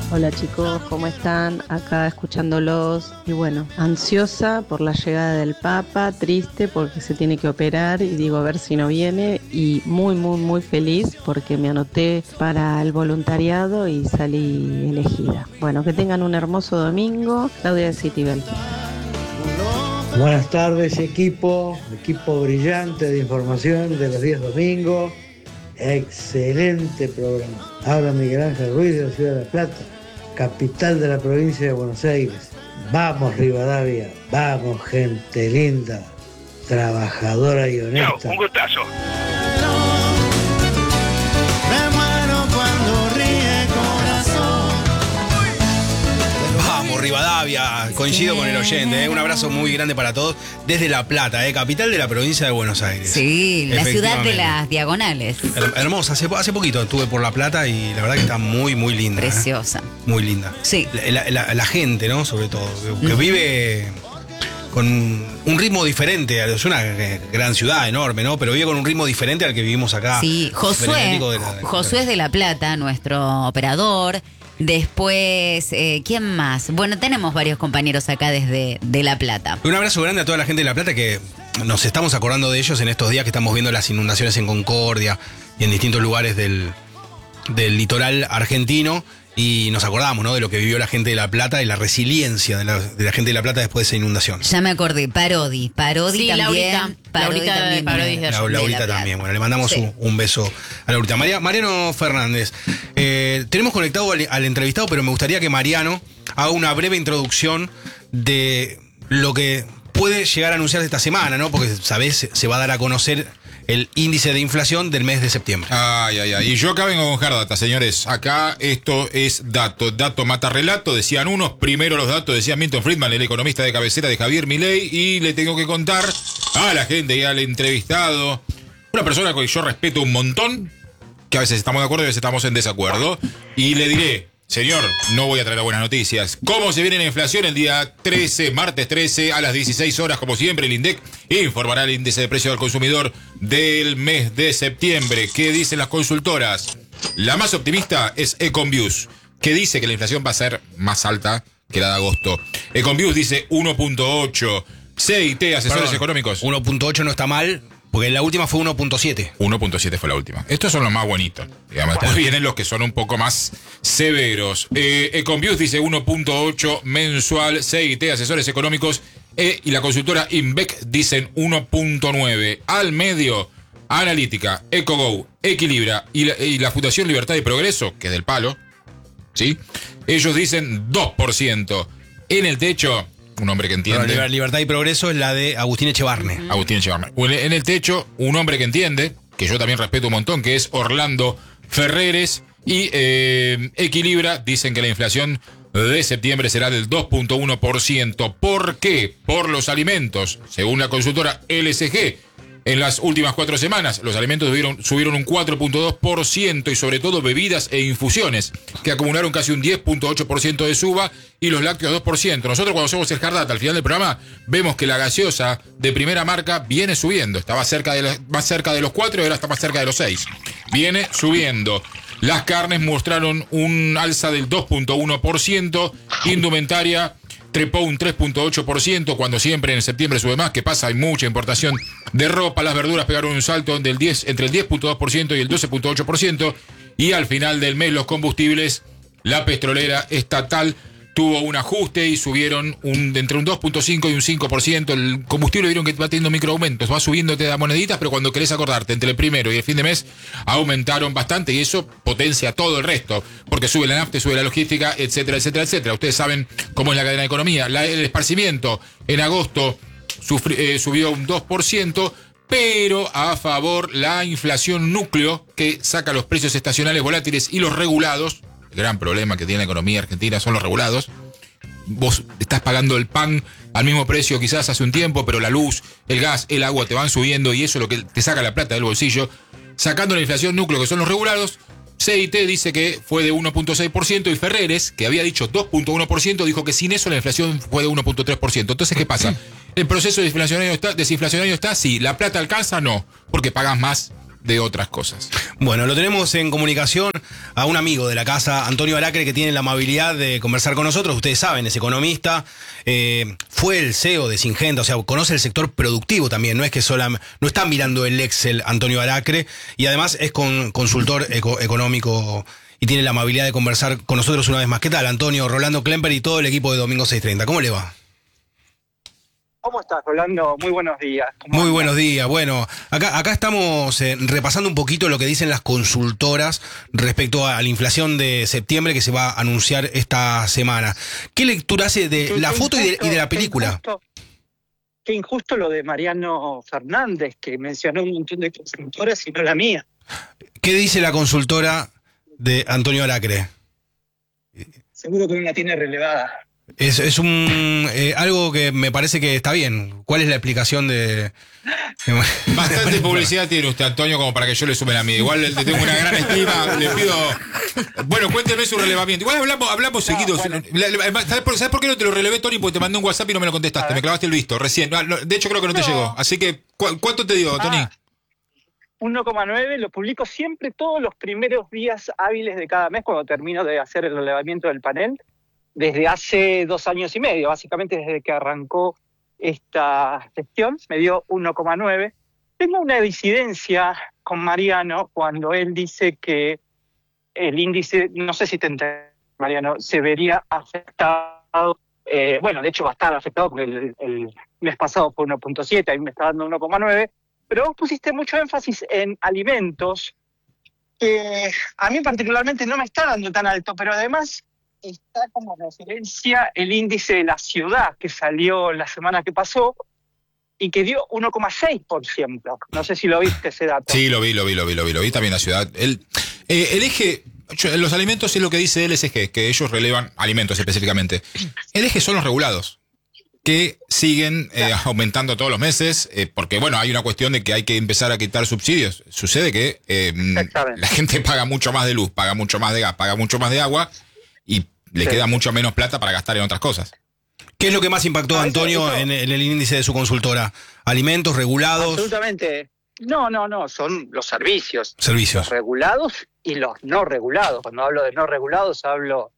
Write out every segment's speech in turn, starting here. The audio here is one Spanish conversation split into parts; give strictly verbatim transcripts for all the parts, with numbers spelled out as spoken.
Hola chicos, ¿cómo están? Acá escuchándolos y bueno, ansiosa por la llegada del Papa, triste porque se tiene que operar y digo a ver si no viene y muy muy muy feliz porque me anoté para el voluntariado y salí elegida. Bueno, que tengan un hermoso domingo. Claudia de Citibel. Buenas tardes equipo, equipo brillante de información de los días domingos. Excelente programa. Habla Miguel Ángel Ruiz de la Ciudad de La Plata, capital de la provincia de Buenos Aires. Vamos Rivadavia, vamos gente linda, trabajadora y honesta. Chau, un gustazo. Me muero cuando ríe corazón. Vamos, Rivadavia, coincido con el oyente, ¿eh? Un abrazo muy grande para todos desde La Plata, ¿eh? Capital de la provincia de Buenos Aires. Sí, la ciudad de las diagonales. Her- hermosa, hace, hace poquito estuve por La Plata y la verdad que está muy, muy linda. ¿eh? Preciosa. Muy linda. Sí. La, la- la- la gente, ¿no? Sobre todo, que, que vive con un ritmo diferente. Es una gran ciudad, enorme, ¿no? Pero vive con un ritmo diferente al que vivimos acá. Sí, Josué, frenético de la- de- Josué es de La Plata, nuestro operador. Después, eh, ¿quién más? Bueno, tenemos varios compañeros acá desde de La Plata. Un abrazo grande a toda la gente de La Plata que nos estamos acordando de ellos en estos días que estamos viendo las inundaciones en Concordia y en distintos lugares del, del litoral argentino. Y nos acordamos, ¿no? De lo que vivió la gente de La Plata y la resiliencia de la, de la gente de La Plata después de esa inundación. Ya me acordé, Parodi. Parodi Sí, también. Laurita. Parodi Laurita de también. Parodis de La, de Laurita La Plata. también. Bueno, le mandamos Sí. un, un beso a Laurita. María, Mariano Fernández, eh, tenemos conectado al, al entrevistado, pero me gustaría que Mariano haga una breve introducción de lo que puede llegar a anunciar esta semana, ¿no? Porque, sabés, se va a dar a conocer el índice de inflación del mes de septiembre. Ay, ay, ay. Y yo acá vengo con Hard Data, señores. Acá esto es dato. Dato mata relato, decían unos. Primero los datos, decía Milton Friedman, el economista de cabecera de Javier Milei. Y le tengo que contar a la gente y al entrevistado, una persona que yo respeto un montón, que a veces estamos de acuerdo y a veces estamos en desacuerdo. Y le diré, señor, no voy a traer buenas noticias. ¿Cómo se viene la inflación el día trece, martes trece, a las dieciséis horas? Como siempre, el INDEC informará el índice de precio del consumidor del mes de septiembre. ¿Qué dicen las consultoras? La más optimista es Econviews, que dice que la inflación va a ser más alta que la de agosto. Econviews dice uno punto ocho. C I T, asesores Perdón, económicos. uno punto ocho no está mal, porque la última fue uno punto siete. uno punto siete fue la última. Estos son los más bonitos. Digamos, después vienen los que son un poco más severos. Eh, Econviews dice uno punto ocho mensual. C I T, asesores económicos, eh, y la consultora Inbec dicen uno punto nueve. Al medio, Analítica, EcoGo, Equilibra y la, y la Fundación Libertad y Progreso, que es del palo, ¿sí? Ellos dicen dos por ciento. En el techo, un hombre que entiende. Pero Liber- Libertad y Progreso es la de Agustín Echevarne. Agustín Echevarne. En el techo, un hombre que entiende, que yo también respeto un montón, que es Orlando Ferreres. Y eh, Equilibra dicen que la inflación de septiembre será del dos punto uno por ciento. ¿Por qué? Por los alimentos. Según la consultora L S G, en las últimas cuatro semanas los alimentos subieron, subieron un cuatro punto dos por ciento y sobre todo bebidas e infusiones, que acumularon casi un diez punto ocho por ciento de suba, y los lácteos dos por ciento. Nosotros cuando hacemos el Hard Data al final del programa vemos que la gaseosa de primera marca viene subiendo. Estaba cerca de la, más cerca de los cuatro y ahora está más cerca de los seis. Viene subiendo. Las carnes mostraron un alza del dos punto uno por ciento. Indumentaria trepó un tres punto ocho por ciento, cuando siempre en septiembre sube más. ¿Qué pasa? Hay mucha importación de ropa. Las verduras pegaron un salto del diez, entre el diez punto dos por ciento y el doce punto ocho por ciento. Y al final del mes los combustibles, la petrolera estatal tuvo un ajuste y subieron un, de entre un dos punto cinco y un cinco por ciento. El combustible vieron que va teniendo microaumentos, va subiendo, te da moneditas, pero cuando querés acordarte entre el primero y el fin de mes aumentaron bastante, y eso potencia todo el resto, porque sube la nafta, sube la logística, etcétera, etcétera, etcétera. Ustedes saben cómo es la cadena de economía. La, el esparcimiento en agosto sufri, eh, subió un dos por ciento, pero a favor la inflación núcleo, que saca los precios estacionales volátiles y los regulados. El gran problema que tiene la economía argentina son los regulados. Vos estás pagando el pan al mismo precio quizás hace un tiempo, pero la luz, el gas, el agua te van subiendo y eso es lo que te saca la plata del bolsillo. Sacando la inflación núcleo, que son los regulados, C I T dice que fue de uno punto seis por ciento y Ferreres, que había dicho dos punto uno por ciento, dijo que sin eso la inflación fue de uno punto tres por ciento. Entonces, ¿qué pasa? ¿El proceso desinflacionario está, desinflacionario está? Sí. ¿La plata alcanza? No, porque pagas más de otras cosas. Bueno, lo tenemos en comunicación a un amigo de la casa, Antonio Aracre, que tiene la amabilidad de conversar con nosotros. Ustedes saben, es economista, eh, fue el C E O de Syngenta, o sea, conoce el sector productivo también, no es que solamente, no está mirando el Excel Antonio Aracre, y además es con, consultor eco, económico y tiene la amabilidad de conversar con nosotros una vez más. ¿Qué tal, Antonio? Rolando Klemper y todo el equipo de Domingo seiscientos treinta, ¿cómo le va? ¿Cómo estás, Rolando? Muy buenos días. Muy andas? Buenos días. Bueno, acá, acá estamos eh, repasando un poquito lo que dicen las consultoras respecto a la inflación de septiembre que se va a anunciar esta semana. ¿Qué lectura hace de qué, la qué foto injusto, y, de, y de la película? Qué injusto, qué injusto lo de Mariano Fernández, que mencionó un montón de consultoras y no la mía. ¿Qué dice la consultora de Antonio Aracre? Seguro que no la tiene relevada. Es, es un eh, algo que me parece que está bien. ¿Cuál es la explicación de...? Bastante publicidad tiene usted, Antonio, como para que yo le sume la mía. Igual le tengo una gran estima, le pido... Bueno, cuénteme su relevamiento. Igual hablamos, hablamos no, seguidos. Bueno. ¿Sabes, por, ¿Sabes por qué no te lo relevé, Tony? Porque te mandé un WhatsApp y no me lo contestaste. Me clavaste el visto recién. De hecho, creo que no, no. te llegó. Así que, ¿cu ¿cuánto te dio, Tony? Ah. uno coma nueve, lo publico siempre todos los primeros días hábiles de cada mes cuando termino de hacer el relevamiento del panel. Desde hace dos años y medio, básicamente desde que arrancó esta gestión, me dio uno coma nueve. Tengo una disidencia con Mariano cuando él dice que el índice, no sé si te entiendes, Mariano, se vería afectado, eh, bueno, de hecho va a estar afectado porque el, el mes pasado fue uno punto siete, ahí me está dando uno coma nueve, pero vos pusiste mucho énfasis en alimentos, que a mí particularmente no me está dando tan alto, pero además... está como referencia el índice de la ciudad que salió la semana que pasó y que dio uno coma seis por ciento. No sé si lo viste ese dato. Sí, lo vi, lo vi, lo vi, lo vi, lo vi también la ciudad. El, eh, el eje, los alimentos es lo que dice el S G, que ellos relevan alimentos específicamente. El eje son los regulados, que siguen eh, aumentando todos los meses, eh, porque bueno, hay una cuestión de que hay que empezar a quitar subsidios. Sucede que eh, la gente paga mucho más de luz, paga mucho más de gas, paga mucho más de agua, y le sí. queda mucho menos plata para gastar en otras cosas. ¿Qué es lo que más impactó, Antonio, en, en el índice de su consultora? ¿Alimentos regulados? Absolutamente. No, no, no, son los servicios. Servicios. Los regulados y los no regulados. Cuando hablo de no regulados, hablo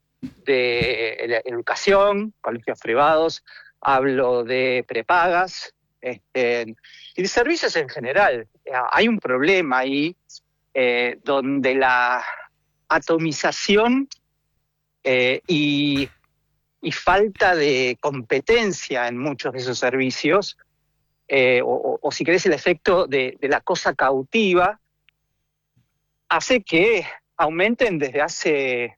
de educación, colegios privados, hablo de prepagas, este, y de servicios en general. Hay un problema ahí eh, donde la atomización Eh, y, y falta de competencia en muchos de esos servicios, eh, o, o, o si querés el efecto de, de la cosa cautiva, hace que aumenten desde hace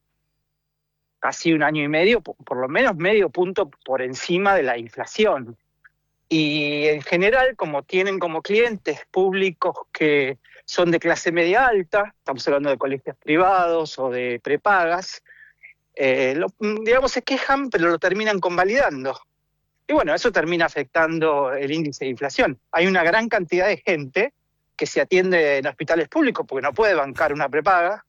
casi un año y medio, por, por lo menos medio punto por encima de la inflación. Y en general, como tienen como clientes públicos que son de clase media alta, estamos hablando de colegios privados o de prepagas, Eh, lo, digamos, se quejan, pero lo terminan convalidando. Y bueno, eso termina afectando el índice de inflación. Hay una gran cantidad de gente que se atiende en hospitales públicos porque no puede bancar una prepaga,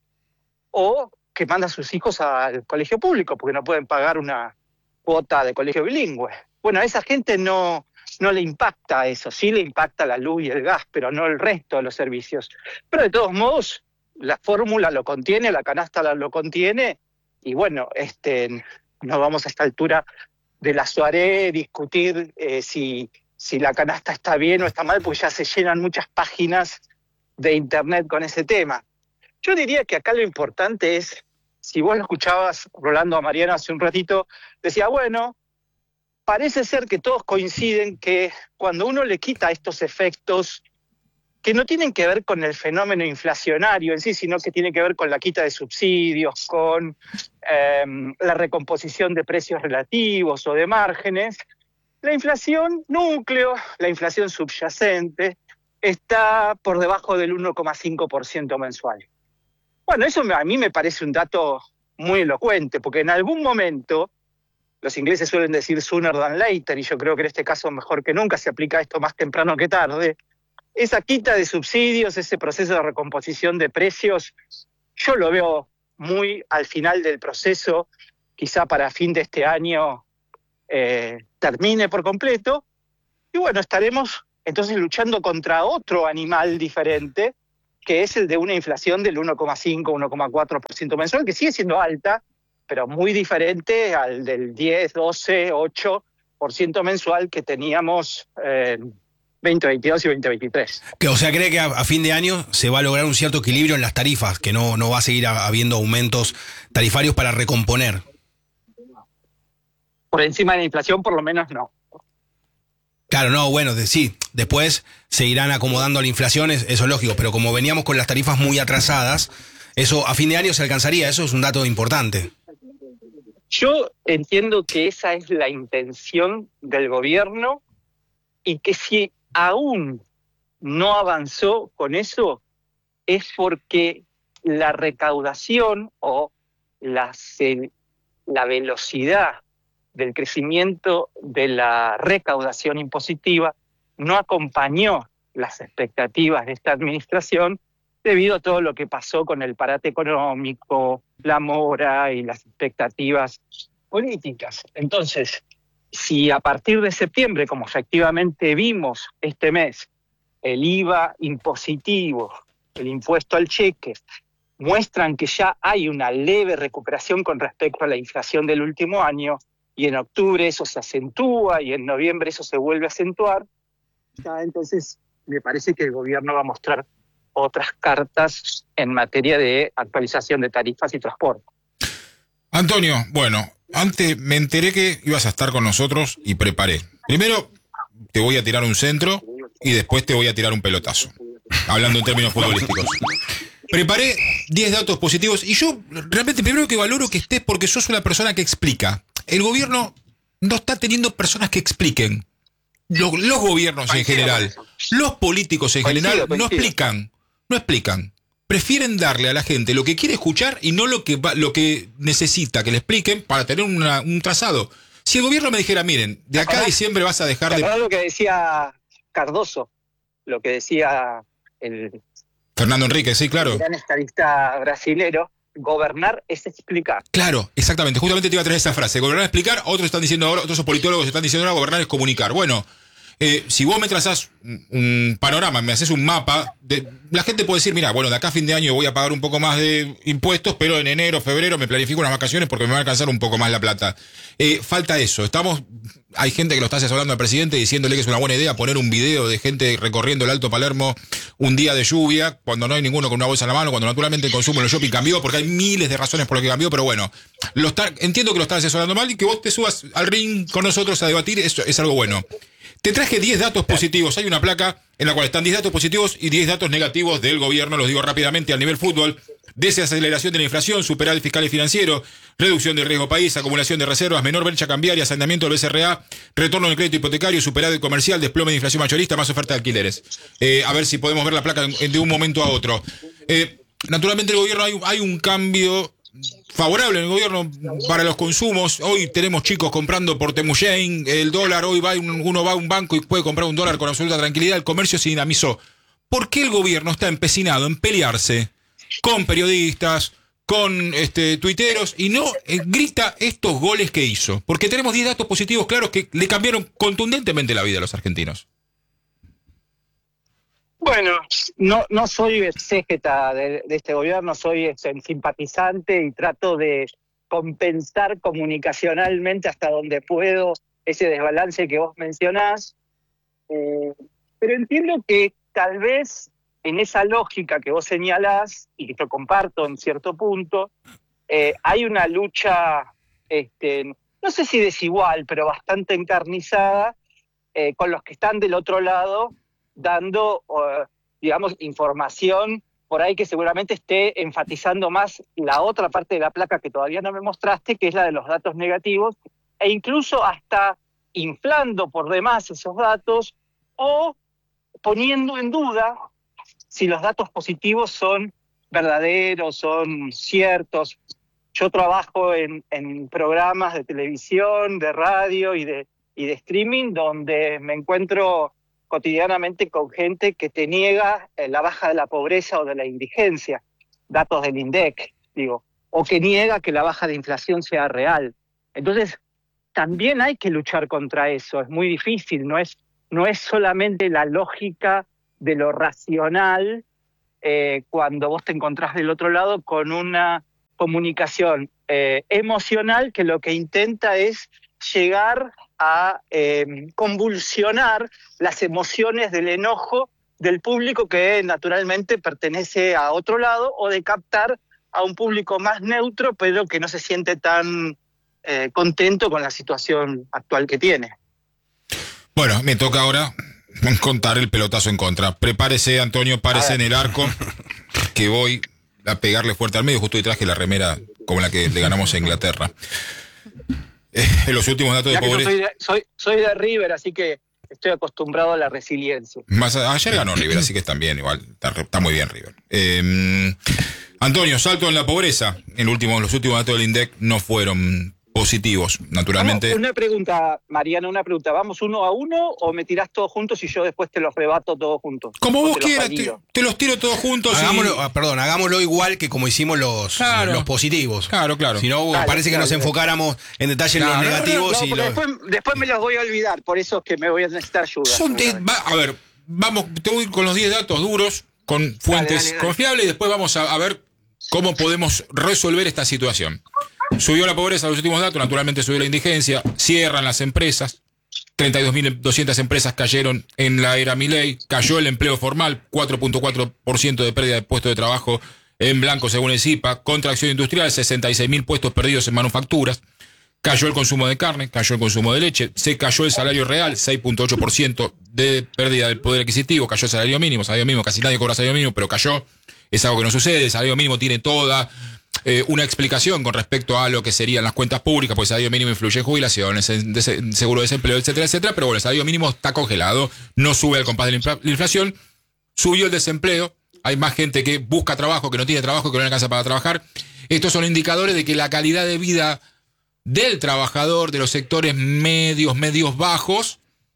o que manda a sus hijos al colegio público porque no pueden pagar una cuota de colegio bilingüe. Bueno, a esa gente no, no le impacta eso, sí le impacta la luz y el gas, pero no el resto de los servicios. Pero de todos modos, la fórmula lo contiene, la canasta lo contiene. Y bueno, este, no vamos a esta altura de la soirée discutir eh, si, si la canasta está bien o está mal, porque ya se llenan muchas páginas de internet con ese tema. Yo diría que acá lo importante es, si vos lo escuchabas, Rolando, a Mariano hace un ratito, decía, bueno, parece ser que todos coinciden que cuando uno le quita estos efectos que no tienen que ver con el fenómeno inflacionario en sí, sino que tiene que ver con la quita de subsidios, con eh, la recomposición de precios relativos o de márgenes, la inflación núcleo, la inflación subyacente, está por debajo del uno coma cinco por ciento mensual. Bueno, eso a mí me parece un dato muy elocuente, porque en algún momento, los ingleses suelen decir sooner than later, y yo creo que en este caso mejor que nunca, se aplica esto más temprano que tarde. Esa quita de subsidios, ese proceso de recomposición de precios, yo lo veo muy al final del proceso, quizá para fin de este año eh, termine por completo, y bueno, estaremos entonces luchando contra otro animal diferente, que es el de una inflación del uno coma cinco, uno coma cuatro por ciento mensual, que sigue siendo alta, pero muy diferente al del diez, doce, ocho por ciento mensual que teníamos en veinte veintidós y veinte veintitrés. Que, o sea, cree que a, a fin de año se va a lograr un cierto equilibrio en las tarifas, que no, no va a seguir a, habiendo aumentos tarifarios para recomponer. Por encima de la inflación, por lo menos no. Claro, no, bueno, de, sí, después se irán acomodando a la inflación, es, eso es lógico, pero como veníamos con las tarifas muy atrasadas, eso a fin de año se alcanzaría, eso es un dato importante. Yo entiendo que esa es la intención del gobierno y que si aún no avanzó con eso es porque la recaudación o la, la velocidad del crecimiento de la recaudación impositiva no acompañó las expectativas de esta administración debido a todo lo que pasó con el parate económico, la mora y las expectativas políticas. Entonces, si a partir de septiembre, como efectivamente vimos este mes, el I V A impositivo, el impuesto al cheque, muestran que ya hay una leve recuperación con respecto a la inflación del último año, y en octubre eso se acentúa y en noviembre eso se vuelve a acentuar, ya entonces me parece que el gobierno va a mostrar otras cartas en materia de actualización de tarifas y transporte. Antonio, bueno, antes me enteré que ibas a estar con nosotros y preparé. Primero te voy a tirar un centro y después te voy a tirar un pelotazo, hablando en términos futbolísticos. Preparé diez datos positivos y yo realmente primero que valoro que estés porque sos una persona que explica. El gobierno no está teniendo personas que expliquen. Los, los gobiernos en general, los políticos en general no explican, no explican. Prefieren darle a la gente lo que quiere escuchar y no lo que va, lo que necesita que le expliquen para tener una, un trazado. Si el gobierno me dijera, miren, de acá a diciembre vas a dejar de... lo que decía Cardoso, lo que decía el... Fernando Enrique, sí, claro. El gran estadista brasilero. Gobernar es explicar. Claro, exactamente. Justamente te iba a traer esa frase. Gobernar es explicar, otros están diciendo ahora, otros politólogos están diciendo ahora, gobernar es comunicar. Bueno, eh, si vos me trazás un panorama, me haces un mapa, de, la gente puede decir, mira, bueno, de acá a fin de año voy a pagar un poco más de impuestos, pero en enero, febrero me planifico unas vacaciones porque me va a alcanzar un poco más la plata. Eh, falta eso. Estamos, hay gente que lo está asesorando al presidente diciéndole que es una buena idea poner un video de gente recorriendo el Alto Palermo un día de lluvia, cuando no hay ninguno con una bolsa en la mano, cuando naturalmente el consumo en el shopping cambió, porque hay miles de razones por las que cambió, pero bueno, lo está, entiendo que lo estás asesorando mal y que vos te subas al ring con nosotros a debatir, eso es algo bueno. Te traje diez datos positivos, hay una placa en la cual están diez datos positivos y diez datos negativos del gobierno, los digo rápidamente, al nivel fútbol: desaceleración de la inflación, superávit fiscal y financiero, reducción del riesgo país, acumulación de reservas, menor brecha cambiaria, saneamiento del B C R A, retorno del crédito hipotecario, superávit comercial, desplome de inflación mayorista, más oferta de alquileres. Eh, a ver si podemos ver la placa de un momento a otro. Eh, naturalmente el gobierno, hay, hay un cambio favorable en el gobierno para los consumos. Hoy tenemos chicos comprando por Temuyein, el dólar, hoy va un, uno va a un banco y puede comprar un dólar con absoluta tranquilidad, el comercio se dinamizó. ¿Por qué el gobierno está empecinado en pelearse con periodistas, con este, tuiteros, y no eh, grita estos goles que hizo? Porque tenemos diez datos positivos claros que le cambiaron contundentemente la vida a los argentinos. Bueno, no, no soy exégeta de, de este gobierno, soy este, simpatizante y trato de compensar comunicacionalmente hasta donde puedo ese desbalance que vos mencionás. Eh, pero entiendo que tal vez en esa lógica que vos señalás, y que yo comparto en cierto punto, eh, hay una lucha, este, no sé si desigual, pero bastante encarnizada, eh, con los que están del otro lado, dando, uh, digamos, información por ahí que seguramente esté enfatizando más la otra parte de la placa que todavía no me mostraste, que es la de los datos negativos, e incluso hasta inflando por demás esos datos o poniendo en duda si los datos positivos son verdaderos, son ciertos. Yo trabajo en, en programas de televisión, de radio y de, y de streaming donde me encuentro cotidianamente con gente que te niega la baja de la pobreza o de la indigencia, datos del INDEC, digo, o que niega que la baja de inflación sea real. Entonces, también hay que luchar contra eso, es muy difícil, no es, no es solamente la lógica de lo racional eh, cuando vos te encontrás del otro lado con una comunicación eh, emocional que lo que intenta es llegar a eh, convulsionar las emociones del enojo del público que naturalmente pertenece a otro lado, o de captar a un público más neutro pero que no se siente tan eh, contento con la situación actual que tiene. Bueno, me toca ahora contar el pelotazo en contra. Prepárese, Antonio, párese en el arco, que voy a pegarle fuerte al medio. Justo hoy traje la remera como la que le ganamos a Inglaterra. Eh, en los últimos datos de pobreza... Soy de, soy, soy de River, así que estoy acostumbrado a la resiliencia. Más a, ayer ganó River, así que están bien, igual. Está, está muy bien River. Eh, Antonio, salto en la pobreza. En el último, los últimos datos del INDEC no fueron positivos, naturalmente. Vamos, una pregunta, Mariana, una pregunta. ¿Vamos uno a uno o me tirás todos juntos y yo después te los rebato todos juntos? Como ¿O vos te los quieras, te, valido? te los tiro todos juntos. Hagámoslo, y... ah, perdón, hagámoslo igual que como hicimos los, Claro. los positivos. Claro, claro. Si no, Dale, parece que dale, nos dale. enfocáramos en detalle en Claro, los no, negativos No, y porque los... después, después me los voy a olvidar, por eso es que me voy a necesitar ayuda. Son de- va- a ver, vamos, te voy con los diez datos duros, con fuentes dale, dale. confiables, y después vamos a, a ver cómo podemos resolver esta situación. Subió la pobreza, los últimos datos, naturalmente subió la indigencia, cierran las empresas, treinta y dos mil doscientas empresas cayeron en la era Milei, cayó el empleo formal, cuatro punto cuatro por ciento de pérdida de puestos de trabajo en blanco según el C I P A, contracción industrial, sesenta y seis mil puestos perdidos en manufacturas, cayó el consumo de carne, cayó el consumo de leche, se cayó el salario real, seis punto ocho por ciento de pérdida del poder adquisitivo, cayó el salario mínimo, salario mínimo, casi nadie cobra salario mínimo, pero cayó, es algo que no sucede, el salario mínimo tiene toda eh, una explicación con respecto a lo que serían las cuentas públicas, pues el salario mínimo influye en jubilaciones, en des- en seguro de desempleo, etcétera, etcétera, pero bueno, el salario mínimo está congelado, no sube al compás de la, infla- la inflación, subió el desempleo, hay más gente que busca trabajo, que no tiene trabajo, que no le alcanza para trabajar. Estos son indicadores de que la calidad de vida del trabajador de los sectores medios, medios bajos,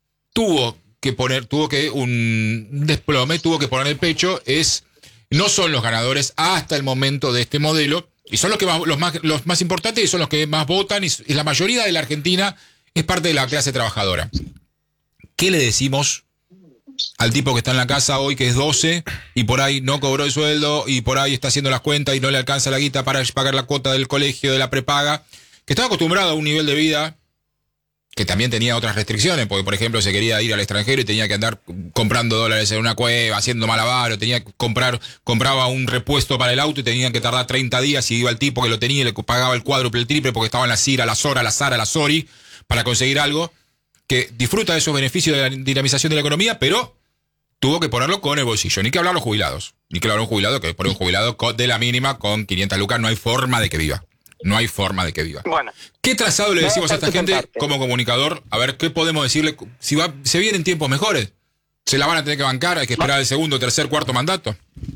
tuvo que poner, tuvo que un desplome, tuvo que poner el pecho, es, no son los ganadores hasta el momento de este modelo, y son los que más, los más, los más importantes y son los que más votan, y, y la mayoría de la Argentina es parte de la clase trabajadora. ¿Qué le decimos al tipo que está en la casa hoy, que es doce, y por ahí no cobró el sueldo, y por ahí está haciendo las cuentas y no le alcanza la guita para pagar la cuota del colegio, de la prepaga, que estaba acostumbrado a un nivel de vida que también tenía otras restricciones, porque por ejemplo se quería ir al extranjero y tenía que andar comprando dólares en una cueva, haciendo malabar, o tenía que comprar, compraba un repuesto para el auto y tenía que tardar treinta días, y iba el tipo que lo tenía y le pagaba el cuádruple, el triple, porque estaba en la CIRA, la SORA, la SARA, la SORI, para conseguir algo, que disfruta de esos beneficios de la dinamización de la economía, pero tuvo que ponerlo con el bolsillo. Ni que hablar los jubilados, ni que hablar un jubilado, que por un jubilado de la mínima con quinientas lucas no hay forma de que viva. No hay forma de que viva. Bueno, ¿Qué trazado le decimos a esta parte por gente parte. como comunicador? A ver, ¿qué podemos decirle? Si va, se vienen tiempos mejores, ¿se la van a tener que bancar? ¿Hay que esperar el segundo, tercer, cuarto mandato?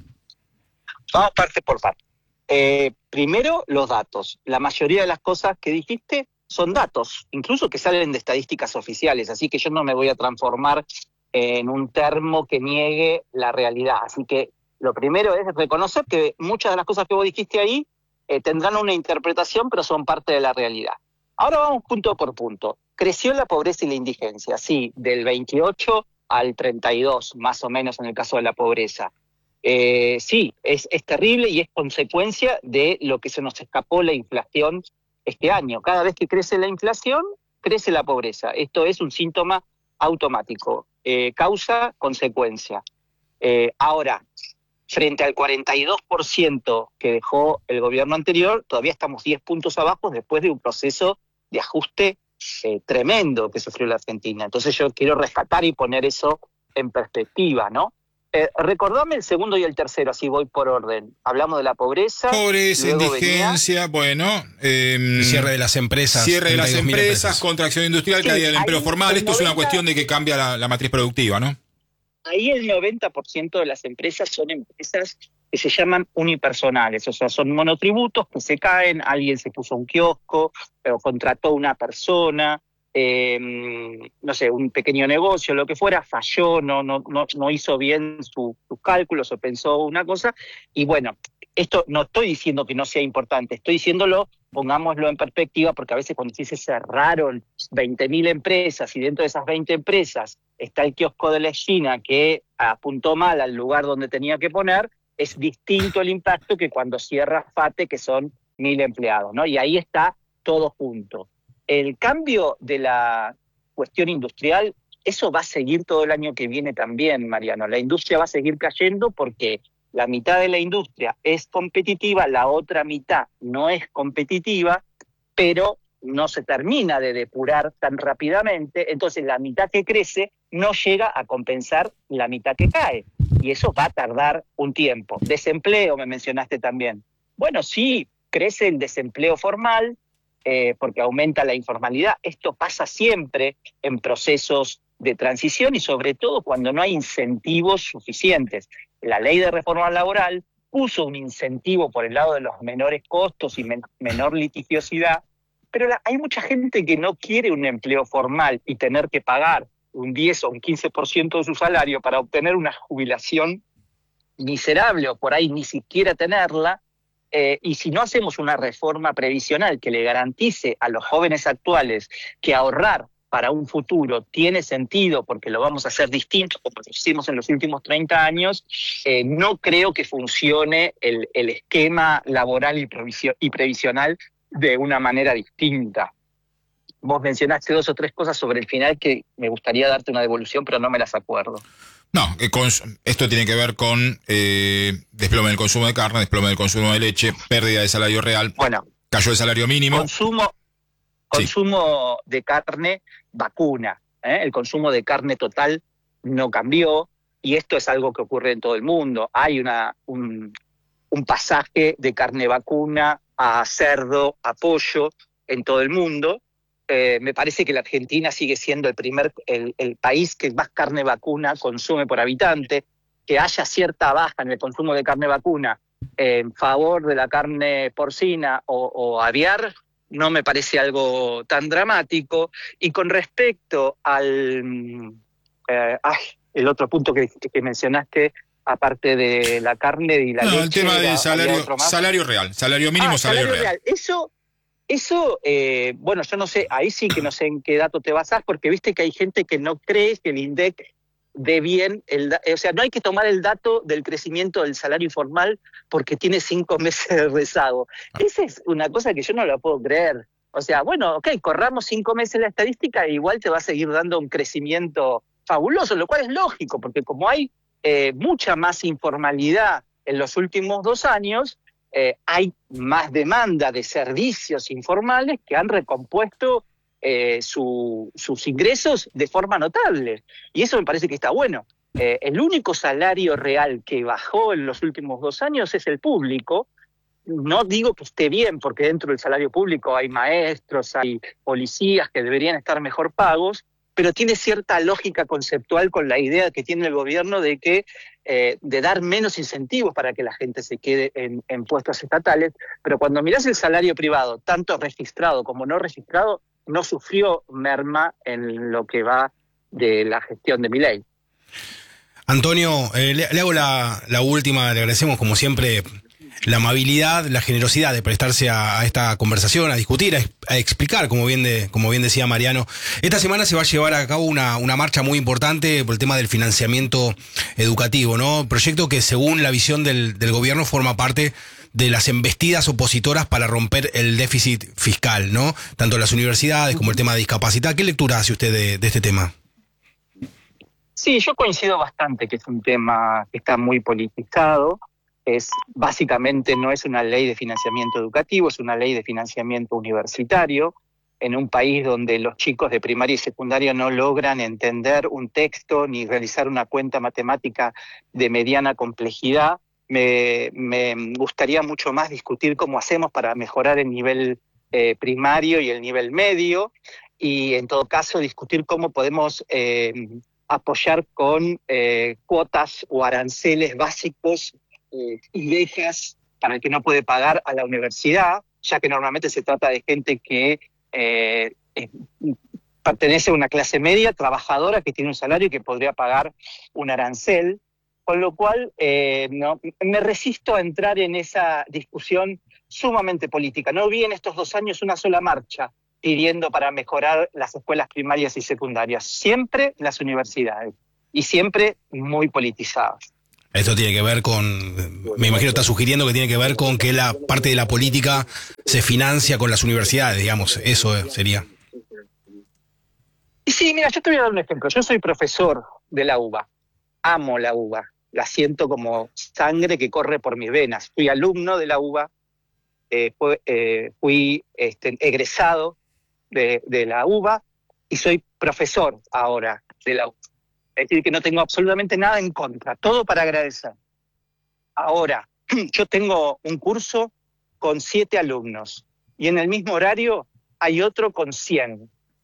vamos parte por parte. Eh, primero, los datos. La mayoría de las cosas que dijiste son datos, incluso que salen de estadísticas oficiales, así que yo no me voy a transformar en un termo que niegue la realidad. Así que lo primero es reconocer que muchas de las cosas que vos dijiste ahí eh, tendrán una interpretación, pero son parte de la realidad. Ahora vamos punto por punto. Creció la pobreza y la indigencia, sí, del veintiocho al treinta y dos, más o menos en el caso de la pobreza. Eh, sí, es, es terrible y es consecuencia de lo que se nos escapó la inflación este año. Cada vez que crece la inflación, crece la pobreza. Esto es un síntoma automático, eh, causa, consecuencia. Eh, ahora, frente al cuarenta y dos por ciento que dejó el gobierno anterior, todavía estamos diez puntos abajo después de un proceso de ajuste eh, tremendo que sufrió la Argentina. Entonces yo quiero rescatar y poner eso en perspectiva, ¿no? Eh, recordame el segundo y el tercero, así voy por orden. Hablamos de la pobreza. Pobreza, luego indigencia, bueno. Eh, El cierre de las empresas. Cierre de las treinta y dos mil empresas, contracción industrial, Sí, caída del empleo ahí formal. el Esto es una noventa cuestión de que cambia la, la matriz productiva, ¿no? Ahí el noventa por ciento de las empresas son empresas que se llaman unipersonales, o sea, son monotributos que se caen, alguien se puso un kiosco, o contrató una persona, eh, no sé, un pequeño negocio, lo que fuera, falló, no, no, no, no hizo bien su, sus cálculos o pensó una cosa, y bueno, esto no estoy diciendo que no sea importante, estoy diciéndolo, pongámoslo en perspectiva, porque a veces cuando se cerraron veinte mil empresas y dentro de esas veinte empresas está el kiosco de la esquina que apuntó mal al lugar donde tenía que poner, es distinto el impacto que cuando cierra FATE, que son mil empleados, ¿no? Y ahí está todo junto. El cambio de la cuestión industrial, eso va a seguir todo el año que viene también, Mariano. La industria va a seguir cayendo porque la mitad de la industria es competitiva, la otra mitad no es competitiva, pero no se termina de depurar tan rápidamente, entonces la mitad que crece no llega a compensar la mitad que cae, y eso va a tardar un tiempo. Desempleo, me mencionaste también. Bueno, sí, crece el desempleo formal, eh, porque aumenta la informalidad. Esto pasa siempre en procesos de transición y sobre todo cuando no hay incentivos suficientes. La ley de reforma laboral puso un incentivo por el lado de los menores costos y men- menor litigiosidad, pero la, hay mucha gente que no quiere un empleo formal y tener que pagar un diez o un quince por ciento de su salario para obtener una jubilación miserable o por ahí ni siquiera tenerla. Eh, y si no hacemos una reforma previsional que le garantice a los jóvenes actuales que ahorrar para un futuro tiene sentido porque lo vamos a hacer distinto como lo hicimos en los últimos treinta años, eh, no creo que funcione el, el esquema laboral y, previsio- y previsional de una manera distinta. Vos mencionaste dos o tres cosas sobre el final que me gustaría darte una devolución, pero no me las acuerdo. No, eh, cons- esto tiene que ver con eh, desplome del consumo de carne, desplome del consumo de leche, pérdida de salario real, Bueno, cayó el salario mínimo. consumo, consumo sí. de carne, vacuna. ¿eh? El consumo de carne total no cambió, y esto es algo que ocurre en todo el mundo. Hay una un, un pasaje de carne vacuna a cerdo, a pollo en todo el mundo. Eh, me parece que la Argentina sigue siendo el primer el, el país que más carne vacuna consume por habitante. Que haya cierta baja en el consumo de carne vacuna en favor de la carne porcina o, o aviar no me parece algo tan dramático. Y con respecto al eh, ay, el otro punto que, que mencionaste, aparte de la carne y la no, leche, el tema de era, salario, salario real, salario mínimo, ah, salario, salario real. real. Eso, eso eh, bueno, yo no sé, ahí sí que no sé en qué dato te basás, porque viste que hay gente que no cree que el INDEC dé bien, el, o sea, no hay que tomar el dato del crecimiento del salario informal porque tiene cinco meses de rezago. Esa es una cosa que yo no la puedo creer. O sea, bueno, ok, corramos cinco meses la estadística e igual te va a seguir dando un crecimiento fabuloso, lo cual es lógico, porque como hay eh, mucha más informalidad en los últimos dos años, eh, hay más demanda de servicios informales que han recompuesto eh, su, sus ingresos de forma notable. Y eso me parece que está bueno. Eh, el único salario real que bajó en los últimos dos años es el público. No digo que esté bien, porque dentro del salario público hay maestros, hay policías que deberían estar mejor pagos, pero tiene cierta lógica conceptual con la idea que tiene el gobierno de que eh, de dar menos incentivos para que la gente se quede en, en puestos estatales. Pero cuando mirás el salario privado, tanto registrado como no registrado, no sufrió merma en lo que va de la gestión de Milei. Antonio, eh, le, le hago la, la última, le agradecemos como siempre la amabilidad, la generosidad de prestarse a, a esta conversación, a discutir, a, a explicar, como bien de, como bien decía Mariano. Esta semana se va a llevar a cabo una, una marcha muy importante por el tema del financiamiento educativo, ¿no? Proyecto que según la visión del, del gobierno forma parte de las embestidas opositoras para romper el déficit fiscal, ¿no? Tanto las universidades como el tema de discapacidad. ¿Qué lectura hace usted de, de este tema? Sí, yo coincido bastante que es un tema que está muy politizado. Es, básicamente no es una ley de financiamiento educativo, es una ley de financiamiento universitario, en un país donde los chicos de primaria y secundaria no logran entender un texto ni realizar una cuenta matemática de mediana complejidad. Me, me gustaría mucho más discutir cómo hacemos para mejorar el nivel eh, primario y el nivel medio, y en todo caso discutir cómo podemos eh, apoyar con eh, cuotas o aranceles básicos Eh, y becas para el que no puede pagar a la universidad, ya que normalmente se trata de gente que eh, eh, pertenece a una clase media, trabajadora, que tiene un salario y que podría pagar un arancel, con lo cual eh, no, me resisto a entrar en esa discusión sumamente política. No vi en estos dos años una sola marcha pidiendo para mejorar las escuelas primarias y secundarias, siempre las universidades, y siempre muy politizadas. Esto tiene que ver con, me imagino está sugiriendo que tiene que ver con que la parte de la política se financia con las universidades, digamos, eso sería. Y sí, mira, yo te voy a dar un ejemplo. Yo soy profesor de la UBA, amo la UBA, la siento como sangre que corre por mis venas. Fui alumno de la UBA, eh, fui, eh, fui este, egresado de, de la UBA y soy profesor ahora de la UBA. Es decir, que no tengo absolutamente nada en contra, todo para agradecer. Ahora, yo tengo un curso con siete alumnos y en el mismo horario hay otro con cien.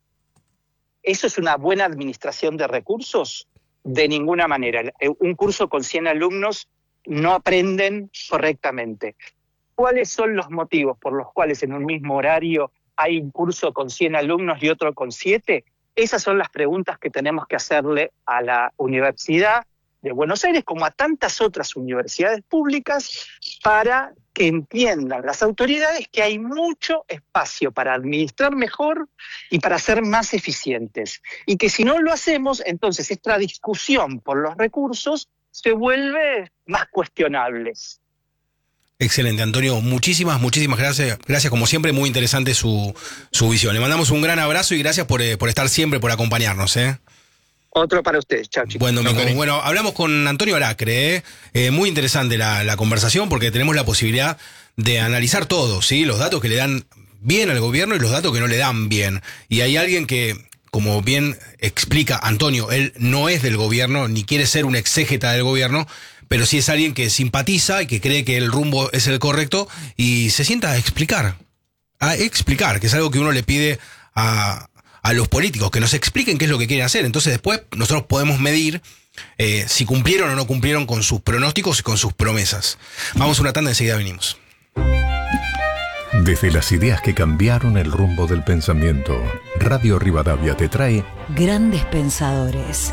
¿Eso es una buena administración de recursos? De ninguna manera. Un curso con cien alumnos no aprenden correctamente. ¿Cuáles son los motivos por los cuales en un mismo horario hay un curso con cien alumnos y otro con siete? Esas son las preguntas que tenemos que hacerle a la Universidad de Buenos Aires, como a tantas otras universidades públicas, para que entiendan las autoridades que hay mucho espacio para administrar mejor y para ser más eficientes. Y que si no lo hacemos, entonces esta discusión por los recursos se vuelve más cuestionable. Excelente, Antonio. Muchísimas, muchísimas gracias. Gracias, como siempre, muy interesante su, su visión. Le mandamos un gran abrazo y gracias por, eh, por estar siempre, por acompañarnos, ¿eh? Otro para ustedes, chao, chicos. Buen domingo. Okay. Bueno, hablamos con Antonio Aracre, ¿eh? Eh, muy interesante la, la conversación porque tenemos la posibilidad de analizar todo, ¿sí? Los datos que le dan bien al gobierno y los datos que no le dan bien. Y hay alguien que, como bien explica Antonio, él no es del gobierno ni quiere ser un exégeta del gobierno, pero sí es alguien que simpatiza y que cree que el rumbo es el correcto y se sienta a explicar, a explicar, que es algo que uno le pide a, a los políticos, que nos expliquen qué es lo que quieren hacer. Entonces después nosotros podemos medir eh, si cumplieron o no cumplieron con sus pronósticos y con sus promesas. Vamos a una tanda, enseguida venimos. Desde las ideas que cambiaron el rumbo del pensamiento, Radio Rivadavia te trae Grandes Pensadores.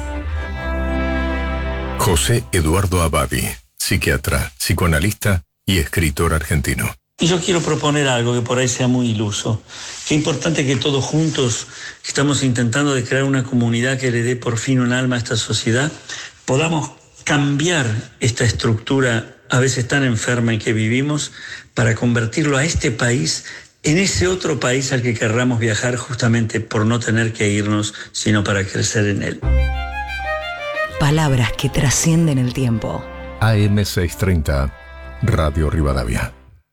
José Eduardo Abadi, psiquiatra, psicoanalista y escritor argentino. Y yo quiero proponer algo que por ahí sea muy iluso. Qué importante que todos juntos, que estamos intentando de crear una comunidad que le dé por fin un alma a esta sociedad, podamos cambiar esta estructura a veces tan enferma en que vivimos para convertirlo a este país en ese otro país al que querramos viajar justamente por no tener que irnos, sino para crecer en él. Palabras que trascienden el tiempo. A M seiscientos treinta, Radio Rivadavia.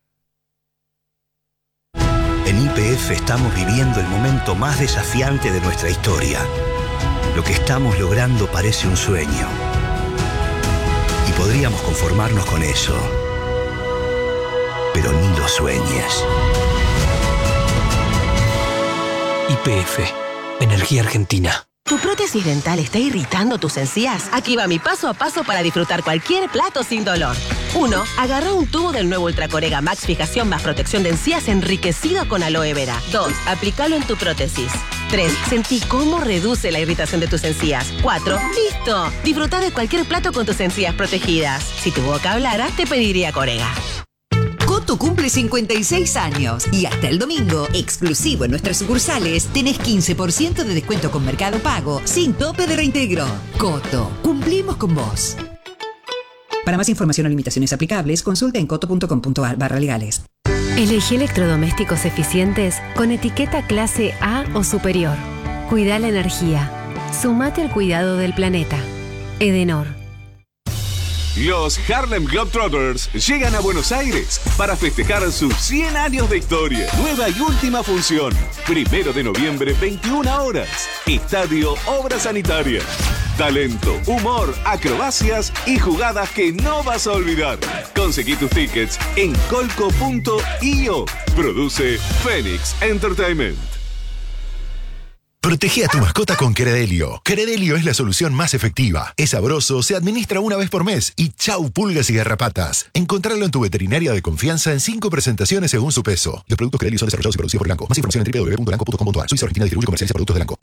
En Y P F estamos viviendo el momento más desafiante de nuestra historia. Lo que estamos logrando parece un sueño. Y podríamos conformarnos con eso. Pero ni lo sueñes. Y P F, Energía Argentina. ¿Tu prótesis dental está irritando tus encías? Aquí va mi paso a paso para disfrutar cualquier plato sin dolor. uno. Agarra un tubo del nuevo Ultracorega Max Fijación más protección de encías enriquecido con aloe vera. dos. Aplícalo en tu prótesis. tres. Sentí cómo reduce la irritación de tus encías. cuatro. ¡Listo! Disfruta de cualquier plato con tus encías protegidas. Si tu boca hablara, te pediría Corega. Coto cumple cincuenta y seis años y hasta el domingo, exclusivo en nuestras sucursales, tenés quince por ciento de descuento con Mercado Pago, sin tope de reintegro. Coto, cumplimos con vos. Para más información o limitaciones aplicables, consulta en coto punto com punto ar barra legales. Elegí electrodomésticos eficientes con etiqueta clase A o superior. Cuida la energía. Sumate al cuidado del planeta. Edenor. Los Harlem Globetrotters llegan a Buenos Aires para festejar sus cien años de historia. Nueva y última función. Primero de noviembre, veintiuna horas. Estadio Obra Sanitaria. Talento, humor, acrobacias y jugadas que no vas a olvidar. Conseguí tus tickets en colco punto io. Produce Phoenix Entertainment. Protege a tu mascota con Credelio. Credelio es la solución más efectiva. Es sabroso, se administra una vez por mes y chau pulgas y garrapatas. Encontrarlo en tu veterinaria de confianza en cinco presentaciones según su peso. Los productos Credelio son desarrollados y producidos por Elanco. Más información en doble u doble u doble u punto elanco punto com punto ar. Suiza Argentina distribuye y comercializa productos de Elanco.